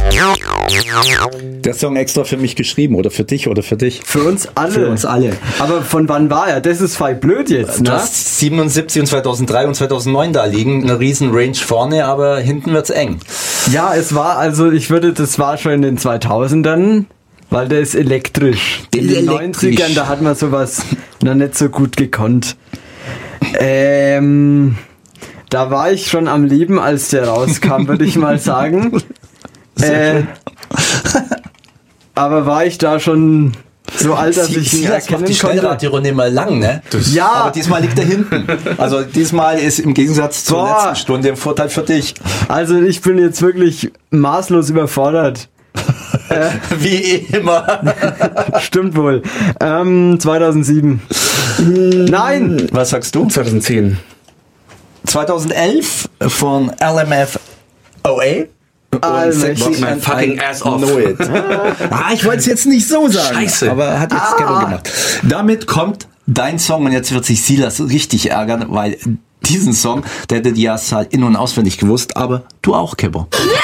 Der Song extra für mich geschrieben oder für dich oder für dich? Für uns alle. Für uns alle. Aber von wann war er? Das ist voll blöd jetzt, Du ne? hast 77 und 2003 und 2009 da liegen. Eine riesen Range vorne, aber hinten wird's eng. Ja, es war, also das war schon in den 2000ern, weil der ist elektrisch. In den 90ern, da hat man sowas noch nicht so gut gekonnt. Da war ich schon am Leben, als der rauskam, würde ich mal sagen. Aber war ich da schon so alt, dass ich ihn erkennen macht die konnte? Schnellradirunde immer lang, ne? Ja. Aber diesmal liegt er hinten. Also diesmal ist im Gegensatz zur letzten Stunde ein Vorteil für dich. Also ich bin jetzt wirklich maßlos überfordert. Wie immer. Stimmt wohl. 2007. Nein! Was sagst du? 2010. 2011 von LMFAO. Allmächtig. My fucking ass off. Know it. Ich wollte es jetzt nicht so sagen. Scheiße. Aber hat jetzt Kevin gemacht. Damit kommt dein Song und jetzt wird sich Silas richtig ärgern, weil diesen Song, der hätte die Jahrzahl in- und auswendig gewusst, aber du auch, Kevin. Ja!